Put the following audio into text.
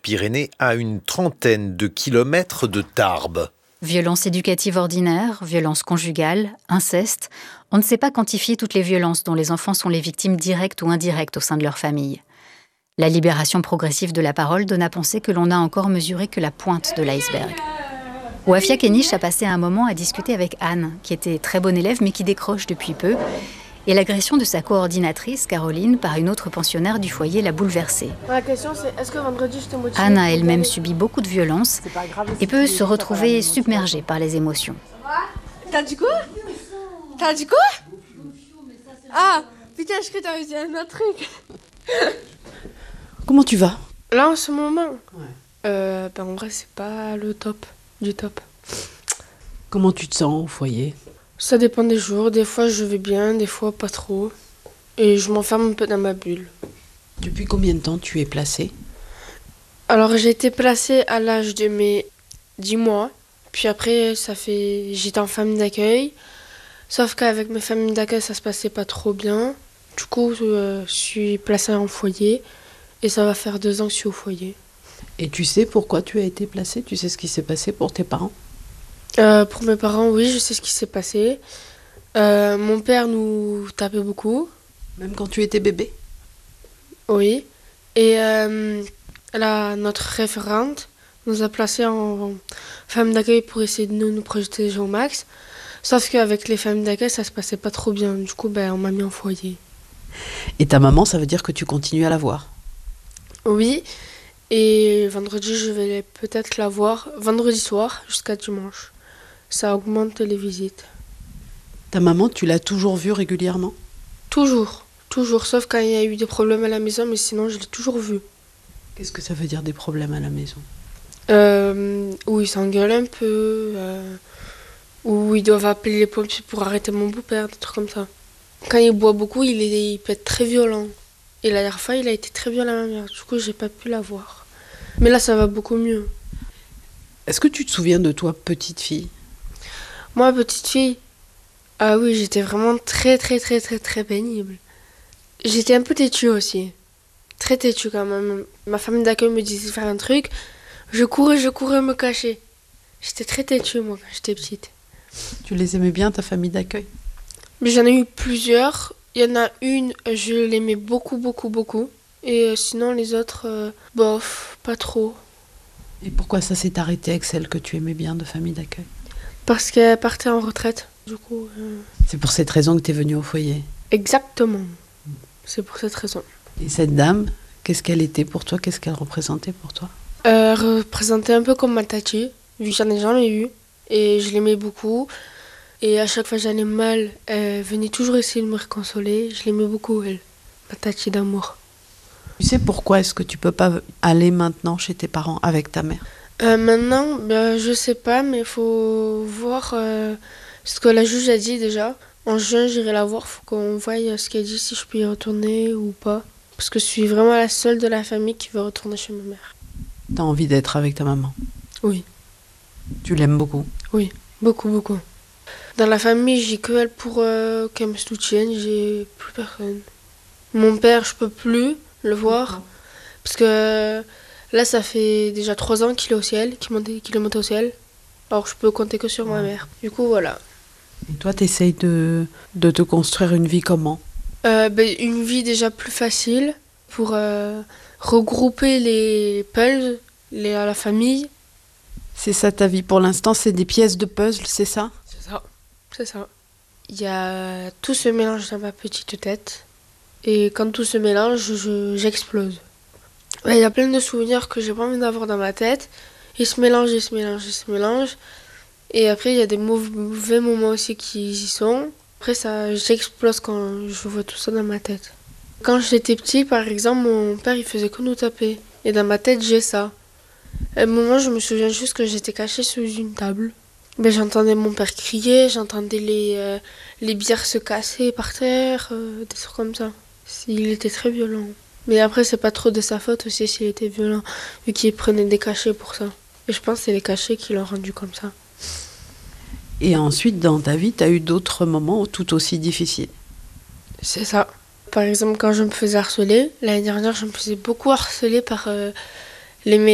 Hautes-Pyrénées, à une trentaine de kilomètres de Tarbes. Violence éducative ordinaire, violence conjugale, inceste. On ne sait pas quantifier toutes les violences dont les enfants sont les victimes directes ou indirectes au sein de leur famille. La libération progressive de la parole donne à penser que l'on n'a encore mesuré que la pointe de l'iceberg. Ouafia Kenich a passé un moment à discuter avec Anne, qui était très bonne élève mais qui décroche depuis peu. Et l'agression de sa coordinatrice, Caroline, par une autre pensionnaire du foyer l'a bouleversée. La question c'est, est-ce que vendredi je te motive? Anne a elle-même subi beaucoup de violences et peut se retrouver submergée par les émotions. T'as dit quoi? Ah, putain, je crois que t'avais dit un autre truc. Comment tu vas? Là, en ce moment, en vrai, c'est pas le top du top. Comment tu te sens au foyer? Ça dépend des jours. Des fois, je vais bien, des fois, pas trop. Et je m'enferme un peu dans ma bulle. Depuis combien de temps tu es placée? Alors, j'ai été placée à l'âge de mes 10 mois. Puis après, j'étais en famille d'accueil. Sauf qu'avec mes familles d'accueil, ça se passait pas trop bien. Du coup, je suis placée en foyer. Et ça va faire 2 ans que je suis au foyer. Et tu sais pourquoi tu as été placée? Tu sais ce qui s'est passé pour tes parents? Pour mes parents, oui, je sais ce qui s'est passé. Mon père nous tapait beaucoup. Même quand tu étais bébé? Oui. Et notre référente nous a placés en famille d'accueil pour essayer de nous protéger au max. Sauf qu'avec les familles d'accueil, ça se passait pas trop bien. Du coup, on m'a mis en foyer. Et ta maman, ça veut dire que tu continues à la voir? Oui. Et vendredi, je vais peut-être la voir vendredi soir jusqu'à dimanche. Ça augmente les visites. Ta maman, tu l'as toujours vue régulièrement? Toujours, sauf quand il y a eu des problèmes à la maison, mais sinon je l'ai toujours vue. Qu'est-ce que ça veut dire des problèmes à la maison? Où ils s'engueulent un peu, où ils doivent appeler les pompiers pour arrêter mon beau-père, des trucs comme ça. Quand il boit beaucoup, il peut être très violent. Et la dernière fois, il a été très violent à ma mère, du coup j'ai pas pu la voir. Mais là, ça va beaucoup mieux. Est-ce que tu te souviens de toi, petite fille? Moi, petite fille, ah oui, j'étais vraiment très pénible. J'étais un peu têtue aussi. Très têtue quand même. Ma famille d'accueil me disait de faire un truc. Je courais me cacher. J'étais très têtue, moi, quand j'étais petite. Tu les aimais bien, ta famille d'accueil? Mais j'en ai eu plusieurs. Il y en a une, je l'aimais beaucoup. Et sinon, les autres, bof, pas trop. Et pourquoi ça s'est arrêté avec celle que tu aimais bien de famille d'accueil? Parce qu'elle partait en retraite. Du coup... C'est pour cette raison que tu es venue au foyer? Exactement. C'est pour cette raison. Et cette dame, qu'est-ce qu'elle était pour toi? Qu'est-ce qu'elle représentait pour toi? Elle représentait un peu comme ma tati, vu que j'en ai jamais eu. Et je l'aimais beaucoup. Et à chaque fois que j'allais mal, elle venait toujours essayer de me réconsoler. Je l'aimais beaucoup, elle. Ma tati d'amour. Tu sais pourquoi est-ce que tu peux pas aller maintenant chez tes parents avec ta mère? Maintenant, je sais pas, mais il faut voir ce que la juge a dit déjà. En juin, j'irai la voir, faut qu'on voie ce qu'elle dit, si je peux y retourner ou pas. Parce que je suis vraiment la seule de la famille qui veut retourner chez ma mère. T'as envie d'être avec ta maman? Oui. Tu l'aimes beaucoup? Oui, beaucoup. Dans la famille, j'ai que elle pour qu'elle me soutienne, j'ai plus personne. Mon père, je peux plus le voir, parce que là, ça fait déjà 3 ans qu'il est au ciel, qu'il est monté au ciel. Alors, je peux compter que sur ma mère. Du coup, voilà. Et toi, t'essayes de te construire une vie comment? Une vie déjà plus facile pour regrouper les puzzles à la famille. C'est ça ta vie pour l'instant, c'est des pièces de puzzle, c'est ça? C'est ça. Il y a tout se mélange dans ma petite tête. Et quand tout se mélange, j'explose. Il y a plein de souvenirs que j'ai pas envie d'avoir dans ma tête. Ils se mélangent. Et après, il y a des mauvais moments aussi qui y sont. Après, j'explose quand je vois tout ça dans ma tête. Quand j'étais petit, par exemple, mon père, il faisait que nous taper. Et dans ma tête, j'ai ça. À un moment, je me souviens juste que j'étais cachée sous une table. J'entendais mon père crier, j'entendais les bières se casser par terre, des trucs comme ça. Il était très violent. Mais après, c'est pas trop de sa faute aussi s'il était violent, vu qu'il prenait des cachets pour ça. Et je pense que c'est les cachets qui l'ont rendu comme ça. Et ensuite, dans ta vie, tu as eu d'autres moments tout aussi difficiles? C'est ça. Par exemple, quand je me faisais harceler, l'année dernière, je me faisais beaucoup harceler par les